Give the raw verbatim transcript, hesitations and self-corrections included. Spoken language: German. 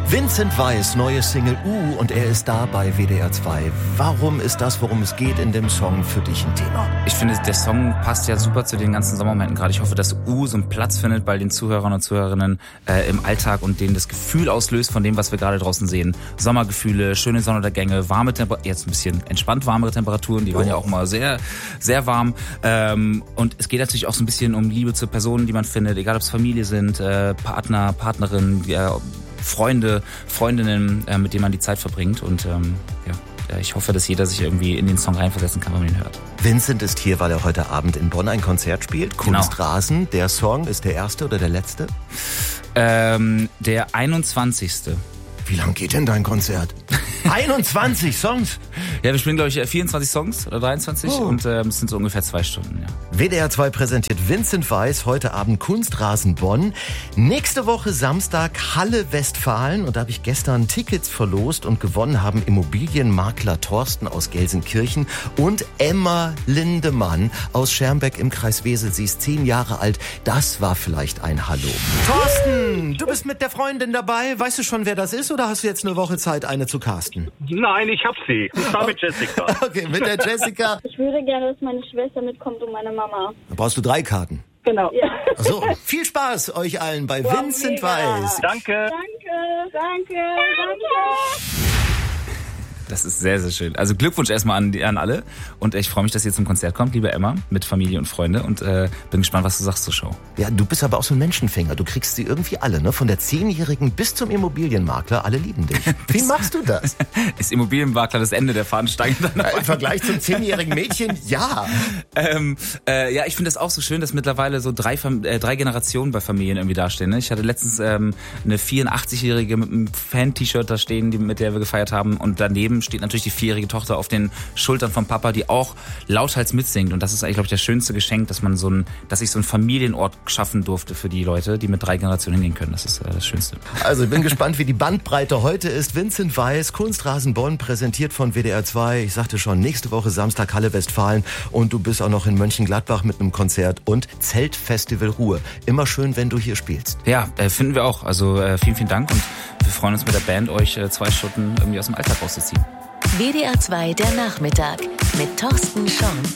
Vincent Weiss, neue Single U und er ist da bei W D R zwei. Warum ist das, worum es geht in dem Song, für dich ein Thema? Ich finde, der Song passt ja super zu den ganzen Sommermomenten gerade. Ich hoffe, dass U so einen Platz findet bei den Zuhörern und Zuhörerinnen äh, im Alltag und denen das Gefühl auslöst von dem, was wir gerade draußen sehen. Sommergefühle, schöne Sonnenuntergänge, warme Temperaturen, jetzt ein bisschen entspannt warmere Temperaturen, die waren ja auch mal sehr, sehr warm. Ähm, und es geht natürlich auch so ein bisschen um Liebe zu Personen, die man findet, egal ob es Familie sind, äh, Partner, Partnerin, ja, Freunde, Freundinnen, äh, mit denen man die Zeit verbringt. Und ähm, ja, ich hoffe, dass jeder sich irgendwie in den Song reinversetzen kann, wenn man ihn hört. Vincent ist hier, weil er heute Abend in Bonn ein Konzert spielt. Kunstrasen. Genau. Der Song ist der erste oder der letzte? Ähm, der einundzwanzigste Wie lang geht denn dein Konzert? einundzwanzig Songs? Ja, wir spielen, glaube ich, vierundzwanzig Songs oder dreiundzwanzig oh. und äh, es sind so ungefähr zwei Stunden, ja. W D R zwei präsentiert Vincent Weiss heute Abend Kunstrasen Bonn. Nächste Woche Samstag Halle Westfalen und da habe ich gestern Tickets verlost und gewonnen haben Immobilienmakler Thorsten aus Gelsenkirchen und Emma Lindemann aus Schermbeck im Kreis Wesel. Sie ist zehn Jahre alt. Das war vielleicht ein Hallo. Thorsten, du bist mit der Freundin dabei. Weißt du schon, wer das ist oder hast du jetzt eine Woche Zeit, eine zu casten? Nein, ich hab sie. Ich war mit Jessica. Okay, mit der Jessica. Ich würde gerne, dass meine Schwester mitkommt und meine Mama. Da brauchst du drei Karten. Genau. Ja. Ach so, viel Spaß euch allen bei wow, Vincent mega. Weiss. Danke. Danke, danke, danke. Das ist sehr, sehr schön. Also Glückwunsch erstmal an, an alle. Und ich freue mich, dass ihr zum Konzert kommt, liebe Emma, mit Familie und Freunde. Und äh, bin gespannt, was du sagst zur Show. Ja, du bist aber auch so ein Menschenfänger. Du kriegst sie irgendwie alle, ne? Von der Zehnjährigen bis zum Immobilienmakler. Alle lieben dich. Wie machst du das? Ist Immobilienmakler das Ende der Fahnenstange? Ja, im Vergleich zum zehnjährigen Mädchen, ja. ähm, äh, ja, ich finde das auch so schön, dass mittlerweile so drei, äh, drei Generationen bei Familien irgendwie dastehen. Ne? Ich hatte letztens ähm, eine vierundachtzigjährige mit einem Fan-T-Shirt da stehen, die, mit der wir gefeiert haben. Und daneben steht natürlich die vierjährige Tochter auf den Schultern vom Papa, die auch lauthals mitsingt. Und das ist eigentlich, glaube ich, das schönste Geschenk, dass man so ein, dass ich so einen Familienort schaffen durfte für die Leute, die mit drei Generationen hingehen können. Das ist äh, das Schönste. Also ich bin gespannt, wie die Bandbreite heute ist. Vincent Weiss, Kunstrasen Bonn, präsentiert von W D R zwei. Ich sagte schon, nächste Woche Samstag Halle Westfalen. Und du bist auch noch in Mönchengladbach mit einem Konzert und Zeltfestival Ruhe. Immer schön, wenn du hier spielst. Ja, äh, finden wir auch. Also äh, vielen, vielen Dank. Und wir freuen uns mit der Band, euch äh, zwei Stunden irgendwie aus dem Alltag rauszuziehen. W D R zwei der Nachmittag mit Thorsten Schorn.